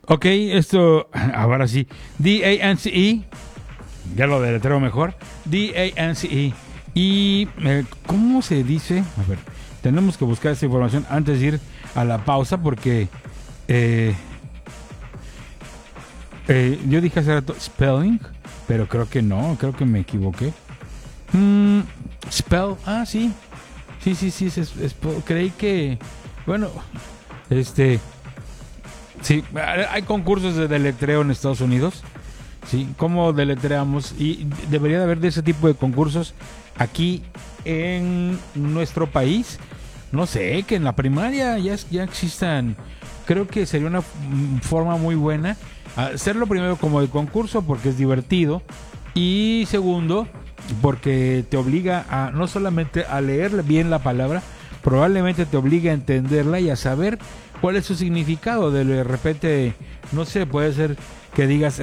Ok, esto, ahora sí. D-A-N-C-E. Ya lo deletreo mejor. D-A-N-C-E. Y, ¿cómo se dice? A ver, tenemos que buscar esta información antes de ir a la pausa porque yo dije hace rato spelling, pero creo que no, creo que me equivoqué. Spell, sí. Sí, creí que, bueno, sí, hay concursos de deletreo en Estados Unidos. Sí, cómo deletreamos, y debería de haber de ese tipo de concursos aquí en nuestro país. No sé, que en la primaria ya existan. Creo que sería una forma muy buena hacerlo, primero como de concurso porque es divertido, y segundo porque te obliga a no solamente a leer bien la palabra, probablemente te obliga a entenderla y a saber cuál es su significado. De repente, no sé, puede ser que digas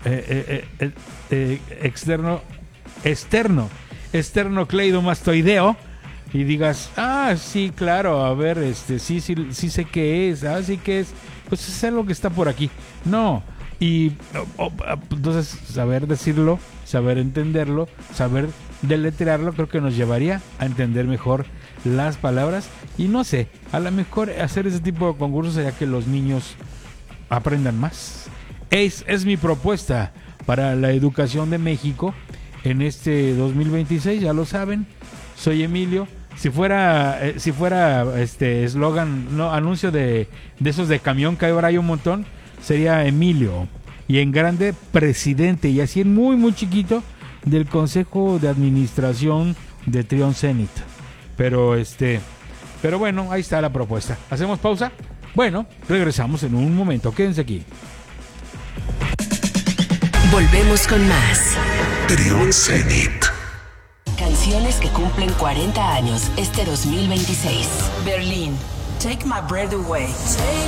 esternocleidomastoideo y digas, sí, claro, a ver, sí sé qué es, sí que es, pues es algo que está por aquí. No, y entonces saber decirlo, saber entenderlo, saber deletrearlo, creo que nos llevaría a entender mejor las palabras. Y no sé, a lo mejor hacer ese tipo de concursos sería que los niños aprendan más. Es mi propuesta para la educación de México en este 2026, ya lo saben. Soy Emilio. Si fuera eslogan, no, anuncio de esos de camión, que ahora hay un montón, sería Emilio, y en grande presidente, y así en muy muy chiquito, del Consejo de Administración de Trion Zenit. Pero bueno, ahí está la propuesta. ¿Hacemos pausa? Bueno, regresamos en un momento. Quédense aquí. Volvemos con más. Trion Zenit. Canciones que cumplen 40 años este 2026. Berlín. Take my breath away.